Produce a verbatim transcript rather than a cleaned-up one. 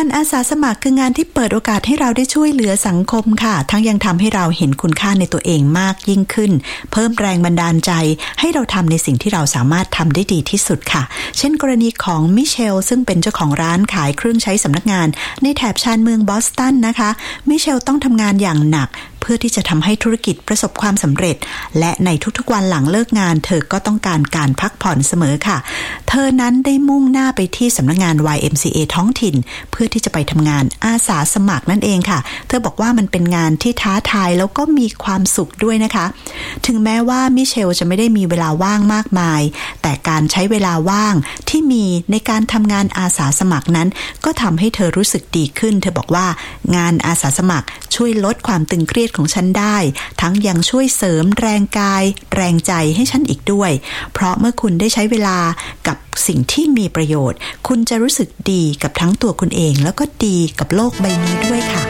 านอาสาสมัครคืองานที่เปิดโอกาสให้เราได้ช่วยเหลือสังคมค่ะทั้งยังทำให้เราเห็นคุณค่าในตัวเองมากยิ่งขึ้นเพิ่มแรงบันดาลใจให้เราทำในสิ่งที่เราสามารถทำได้ดีที่สุดค่ะเช่นกรณีของมิเชลซึ่งเป็นเจ้าของร้านขายเครื่องใช้สำนักงานในแถบชานเมืองบอสตันนะคะมิเชลต้องทำงานอย่างหนักเพื่อที่จะทำให้ธุรกิจประสบความสำเร็จและในทุกๆวันหลังเลิกงานเธอก็ต้องการการพักผ่อนเสมอค่ะเธอนั้นได้มุ่งหน้าไปที่สำนักงาน วาย เอ็ม ซี เอ ท้องถิ่นเพื่อที่จะไปทำงานอาสาสมัครนั่นเองค่ะเธอบอกว่ามันเป็นงานที่ท้าทายแล้วก็มีความสุขด้วยนะคะถึงแม้ว่ามิเชลจะไม่ได้มีเวลาว่างมากมายแต่การใช้เวลาว่างที่มีในการทำงานอาสาสมัครนั้นก็ทำให้เธอรู้สึกดีขึ้นเธอบอกว่างานอาสาสมัครช่วยลดความตึงเครียดของฉันได้ทั้งยังช่วยเสริมแรงกายแรงใจให้ฉันอีกด้วยเพราะเมื่อคุณได้ใช้เวลากับสิ่งที่มีประโยชน์คุณจะรู้สึกดีกับทั้งตัวคุณเองแล้วก็ดีกับโลกใบนี้ด้วยค่ะ